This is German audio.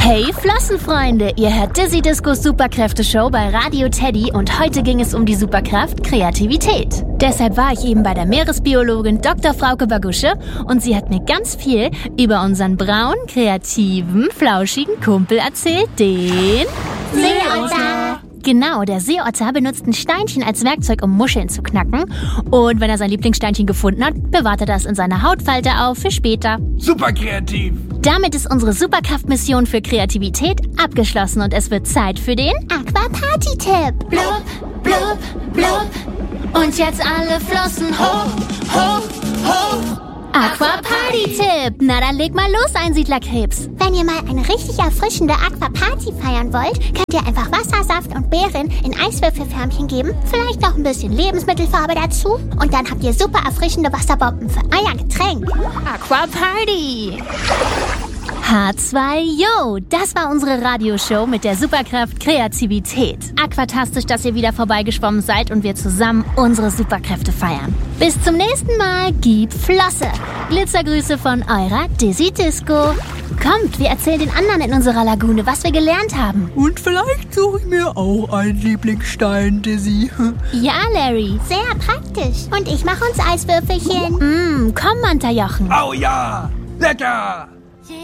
Hey Flossenfreunde, ihr hört Dizzy Discos Superkräfte-Show bei Radio Teddy und heute ging es um die Superkraft Kreativität. Deshalb war ich eben bei der Meeresbiologin Dr. Frauke Bagusche und sie hat mir ganz viel über unseren braunen, kreativen, flauschigen Kumpel erzählt, den Seeotter. Genau, der Seeotter benutzt ein Steinchen als Werkzeug, um Muscheln zu knacken. Und wenn er sein Lieblingssteinchen gefunden hat, bewahrt er das in seiner Hautfalte auf für später. Super kreativ! Damit ist unsere Superkraftmission für Kreativität abgeschlossen und es wird Zeit für den Aquaparty-Tipp. Blub, blub, blub. Und jetzt alle Flossen hoch, hoch, hoch. Aquaparty-Tipp. Na dann leg mal los, Einsiedlerkrebs. Wenn ihr mal eine richtig erfrischende Aquaparty feiern wollt, könnt ihr einfach Wassersaft und Beeren in Eiswürfelförmchen geben, vielleicht noch ein bisschen Lebensmittelfarbe dazu und dann habt ihr super erfrischende Wasserbomben für euer Getränk. Aquaparty. H2Yo, das war unsere Radioshow mit der Superkraft Kreativität. Aquatastisch, dass ihr wieder vorbeigeschwommen seid und wir zusammen unsere Superkräfte feiern. Bis zum nächsten Mal, gib Flosse. Glitzergrüße von eurer Dizzy Disco. Kommt, wir erzählen den anderen in unserer Lagune, was wir gelernt haben. Und vielleicht suche ich mir auch einen Lieblingsstein, Dizzy. Ja, Larry. Sehr praktisch. Und ich mache uns Eiswürfelchen. Komm, Manta Jochen. Oh ja! Lecker!